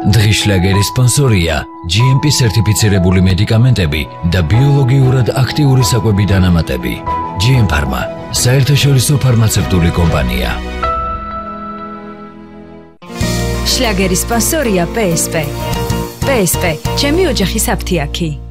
დღის შლაგერის სპონსორია GMP სერტიფიცირებული მედიკამენტები და ბიოლოგიურად აქტიური საკვები დანამატები. GM Pharma, საერთაშორისო ფარმაცევტული კომპანია. შლაგერის სპონსორია PSP. PSP, ჩემი ოჯახის აფთიაქი.